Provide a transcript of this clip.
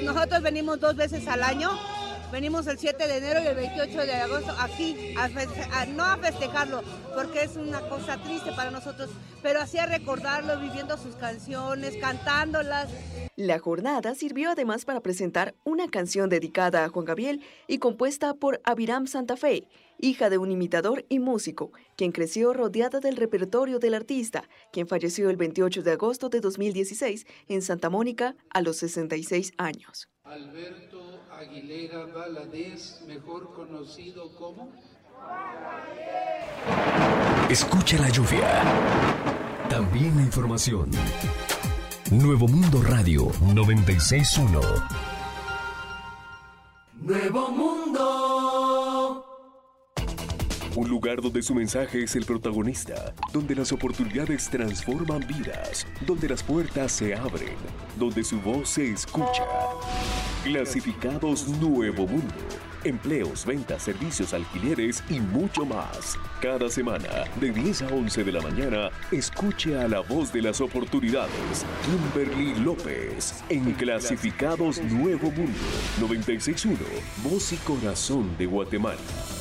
nosotros venimos 2 veces al año. Venimos el 7 de enero y el 28 de agosto aquí, no a festejarlo, porque es una cosa triste para nosotros, pero así a recordarlo, viviendo sus canciones, cantándolas. La jornada sirvió además para presentar una canción dedicada a Juan Gabriel y compuesta por Abiram Santa Fe, hija de un imitador y músico, quien creció rodeada del repertorio del artista, quien falleció el 28 de agosto de 2016 en Santa Mónica a los 66 años. Alberto Aguilera Valadez, mejor conocido como... Escucha la lluvia. También la información. Nuevo Mundo Radio 96.1. Nuevo Mundo. Un lugar donde su mensaje es el protagonista, donde las oportunidades transforman vidas, donde las puertas se abren, donde su voz se escucha. Clasificados Nuevo Mundo. Empleos, ventas, servicios, alquileres y mucho más. Cada semana, de 10 a 11 de la mañana, escuche a la voz de las oportunidades, Kimberly López, en Clasificados Nuevo Mundo, 96.1, Voz y Corazón de Guatemala.